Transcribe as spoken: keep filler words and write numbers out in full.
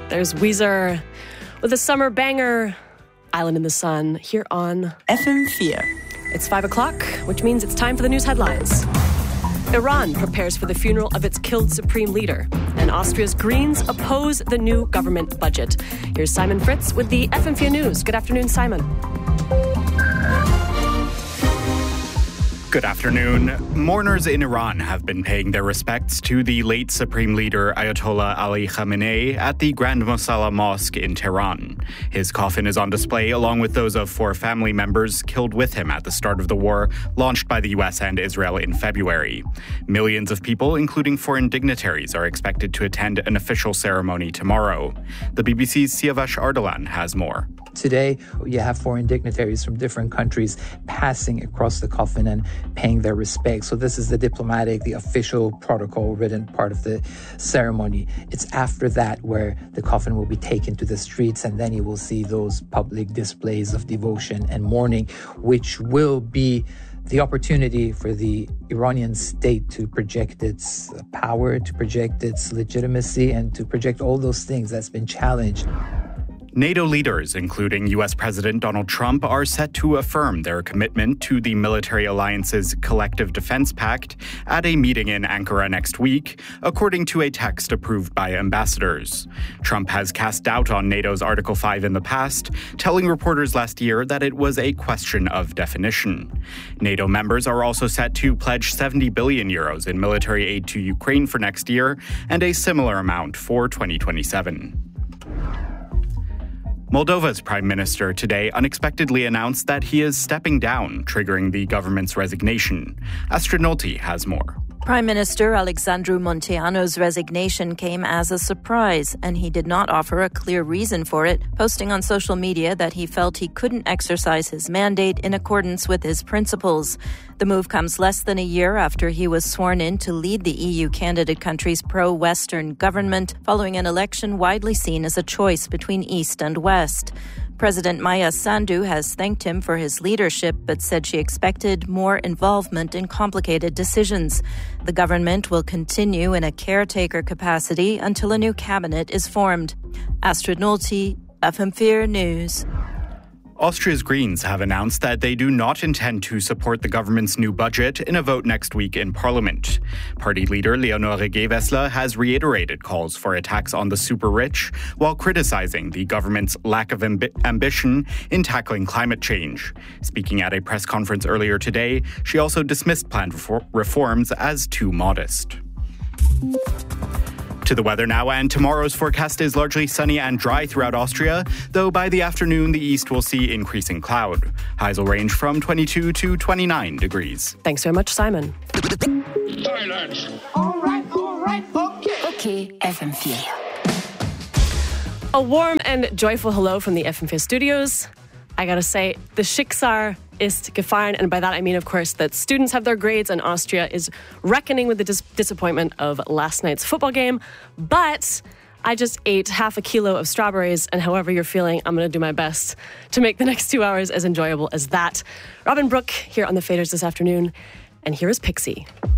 There's Weezer with a summer banger, Island in the Sun, here on F M four. It's five o'clock, which means it's time for the news headlines. Iran prepares for the funeral of its killed supreme leader, and Austria's Greens oppose the new government budget. Here's Simon Fritz with the F M four News. Good afternoon, Simon. Good afternoon. Mourners in Iran have been paying their respects to the late Supreme Leader Ayatollah Ali Khamenei at the Grand Mosalla Mosque in Tehran. His coffin is on display along with those of four family members killed with him at the start of the war launched by the U S and Israel in February. Millions of people, including foreign dignitaries, are expected to attend an official ceremony tomorrow. The B B C's Siavash Ardalan has more. Today, you have foreign dignitaries from different countries passing across the coffin and paying their respects. So this is the diplomatic, the official protocol written part of the ceremony. It's after that where the coffin will be taken to the streets, and then you will see those public displays of devotion and mourning, which will be the opportunity for the Iranian state to project its power, to project its legitimacy, and to project all those things that's been challenged. NATO leaders, including U S President Donald Trump, are set to affirm their commitment to the military alliance's Collective Defense Pact at a meeting in Ankara next week, according to a text approved by ambassadors. Trump has cast doubt on NATO's Article five in the past, telling reporters last year that it was a question of definition. NATO members are also set to pledge seventy billion euros in military aid to Ukraine for next year and a similar amount for twenty twenty-seven. Moldova's prime minister today unexpectedly announced that he is stepping down, triggering the government's resignation. Astrid Nolte has more. Prime Minister Alexandru Munteanu's resignation came as a surprise, and he did not offer a clear reason for it, posting on social media that he felt he couldn't exercise his mandate in accordance with his principles. The move comes less than a year after he was sworn in to lead the E U candidate country's pro-Western government, following an election widely seen as a choice between East and West. President Maia Sandu has thanked him for his leadership, but said she expected more involvement in complicated decisions. The government will continue in a caretaker capacity until a new cabinet is formed. Astrid Nolte, F M four News. Austria's Greens have announced that they do not intend to support the government's new budget in a vote next week in Parliament. Party leader Leonore Gewessler has reiterated calls for a tax on the super-rich, while criticizing the government's lack of amb- ambition in tackling climate change. Speaking at a press conference earlier today, she also dismissed planned refor- reforms as too modest. To the weather now, and tomorrow's forecast is largely sunny and dry throughout Austria, though by the afternoon the east will see increasing cloud. Highs will range from twenty-two to twenty-nine degrees. Thanks very much, Simon. Silence. All right, all right, okay. Okay, F M four. A warm and joyful hello from the F M four studios. I gotta say, the Schicksal ist gefallen, and by that I mean, of course, that students have their grades and Austria is reckoning with the dis- disappointment of last night's football game. But I just ate half a kilo of strawberries, and however you're feeling, I'm going to do my best to make the next two hours as enjoyable as that. Robin Brooke here on the Faders this afternoon, and here is Pixie.